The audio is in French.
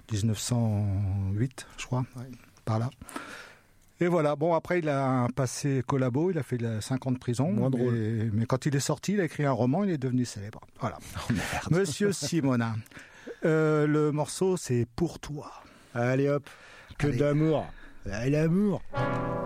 1908, je crois, par là. Et voilà, bon, après, il a un passé collabo, il a fait 5 ans de prison. Moins drôle. Mais quand il est sorti, il a écrit un roman, il est devenu célèbre. Voilà. Oh, merde. Monsieur Simonin, le morceau, c'est Pour toi. Allez hop, que Allez. d'amour. Allez, l'amour.